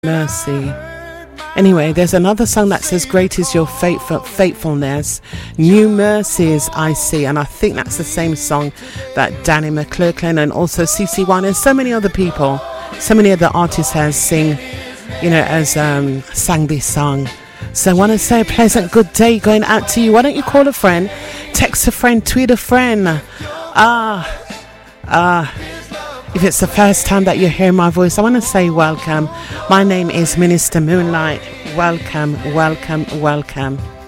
Mercy. Anyway, there's another song that says, great is your faithfulness, new mercies I see. And I think that's the same song that Danny McClurkin and also CC1 and so many other people, so many other artists has sang this song. So I want to say a pleasant good day going out to you. Why don't you call a friend, text a friend, tweet a friend. If it's the first time that you hear my voice, I want to say welcome. My name is Minister Moonlight. Welcome, welcome, welcome.